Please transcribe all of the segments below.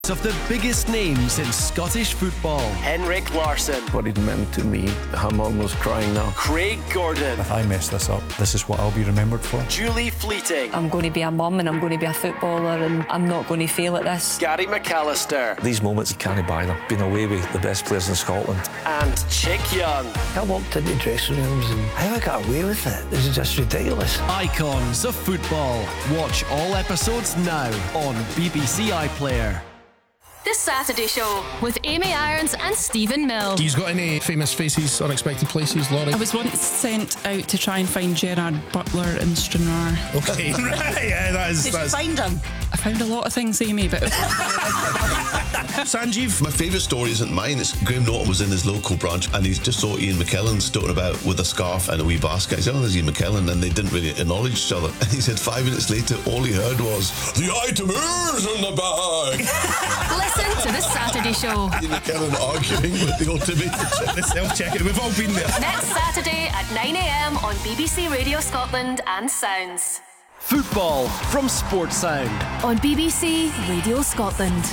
Of the biggest names in Scottish football. Henrik Larsson. What it meant to me. I'm almost crying now. Craig Gordon. If I mess this up, this is what I'll be remembered for. Julie Fleeting. I'm going to be a mum and I'm going to be a footballer and I'm not going to fail at this. Gary McAllister. These moments, you can't buy them. Been away with the best players in Scotland. And Chick Young. I walked into dressing rooms and how I got away with it. This is just ridiculous. Icons of football. Watch all episodes now on BBC iPlayer. This Saturday show with Amy Irons and Stephen Mill. He's got any famous faces, unexpected places, Laurie? I was once sent out to try and find Gerard Butler in Stranraer. Okay, right, yeah, that's... Did you find him? I found a lot of things, Amy, but... Sanjeev? My favourite story isn't mine. It's Graham Norton was in his local branch and he just saw Ian McKellen stoating about with a scarf and a wee basket. He said, oh, there's Ian McKellen, and they didn't really acknowledge each other. And he said 5 minutes later, all he heard was, the item is in the bag. Listen to the Saturday show. Ian McKellen arguing with the automated check. The self-checking, we've all been there. Next Saturday at 9am on BBC Radio Scotland and Sounds. Football from Sports Sound on BBC Radio Scotland.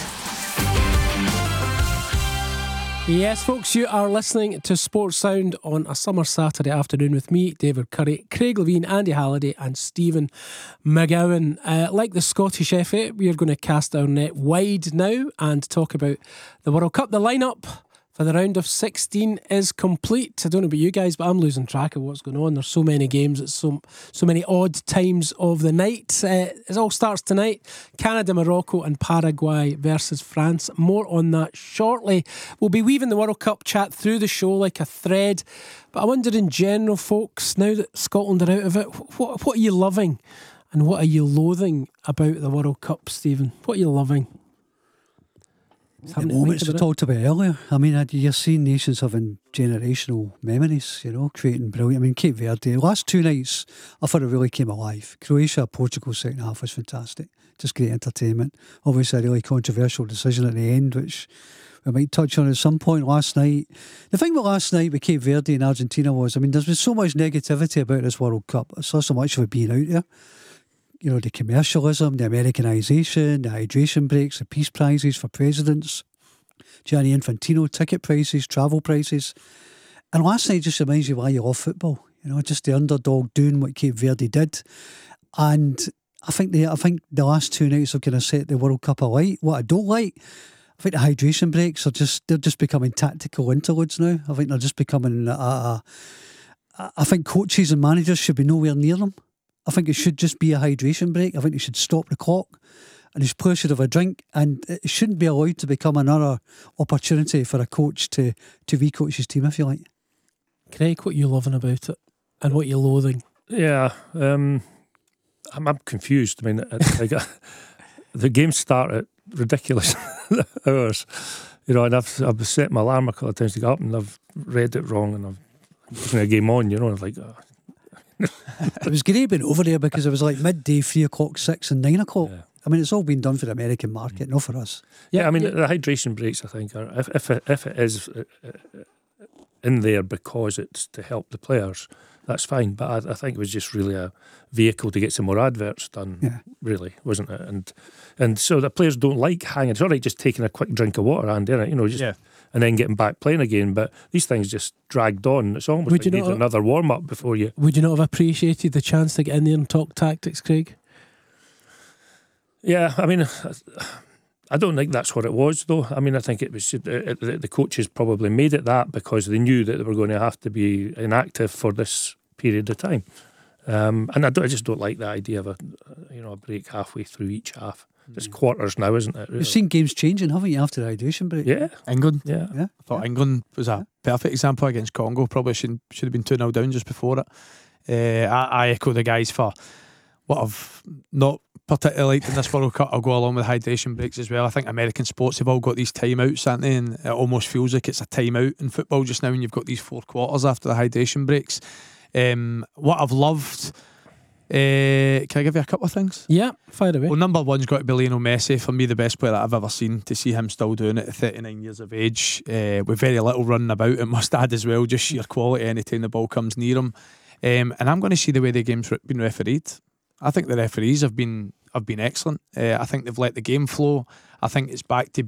Yes, folks, you are listening to Sports Sound on a summer Saturday afternoon with me, David Curry, Craig Levine, Andy Halliday and Stephen McGowan. Like the Scottish FA, we are going to cast our net wide now and talk about the World Cup. The lineup for the round of 16 is complete. I don't know about you guys, but I'm losing track of what's going on. There's so many games, it's so many odd times of the night. It all starts tonight. Canada, Morocco and Paraguay versus France. More on that shortly. We'll be weaving the World Cup chat through the show like a thread. But I wonder in general, folks, now that Scotland are out of it, what are you loving and what are you loathing about the World Cup, Stephen? What are you loving? The moments we talked about earlier. I mean, you're seeing nations having generational memories, you know, creating brilliant. I mean, Cape Verde, the last 2 nights, I thought it really came alive. Croatia, Portugal, second half was fantastic. Just great entertainment. Obviously, a really controversial decision at the end, which we might touch on at some point last night. The thing with last night with Cape Verde and Argentina was, I mean, there's been so much negativity about this World Cup. I saw so much of it being out there. You know, the commercialism, the Americanisation, the hydration breaks, the peace prizes for presidents, Gianni Infantino, ticket prices, travel prices. And last night just reminds you why you love football. You know, just the underdog doing what Cape Verde did. And I think the last 2 nights have kind of set the World Cup alight. What I don't like, I think the hydration breaks they're just becoming tactical interludes now. I think they're just becoming I think coaches and managers should be nowhere near them. I think it should just be a hydration break. I think they should stop the clock and his players should have a drink, and it shouldn't be allowed to become another opportunity for a coach to re-coach his team, if you like. Craig, what are you loving about it and what are you loathing? Yeah, I'm confused. I mean, the games start at ridiculous hours, you know, and I've set my alarm a couple of times to get up and I've read it wrong and I've taken a game on, you know, and like... It was great being over there because it was like midday, 3 o'clock, 6 and 9 o'clock. Yeah. I mean, it's all been done for the American market, not for us. Yeah, I mean, the hydration breaks, I think, are, if it is in there because it's to help the players, that's fine. But I think it was just really a vehicle to get some more adverts done, really, wasn't it? And so the players don't like hanging. It's all right just taking a quick drink of water and you know, just and then getting back playing again. But these things just dragged on. It's almost like you need another warm up before you. Would you not have appreciated the chance to get in there and talk tactics, Craig? Yeah, I mean, I don't think that's what it was, though. I mean, I think it was the coaches probably made it that because they knew that they were going to have to be inactive for this period of time. And I just don't like the idea of a break halfway through each half. It's quarters now, isn't it? Really? You've seen games changing, haven't you, after the hydration break? Yeah. England. Yeah. I thought England was a perfect example against Congo. Probably should have been 2-0 down just before it. I echo the guys for what I've not particularly liked in this World Cup. I'll go along with hydration breaks as well. I think American sports have all got these timeouts, haven't they? And it almost feels like it's a timeout in football just now when you've got these 4 quarters after the hydration breaks. What I've loved... can I give you a couple of things? Yeah, fire away. Well, number one's got to be Lionel Messi. For me, the best player that I've ever seen. To see him still doing it at 39 years of age, with very little running about, it must add as well, just sheer quality anytime the ball comes near him. And I'm going to see the way the game's been refereed. I think the referees have been have been excellent. I think they've let the game flow. I think it's back to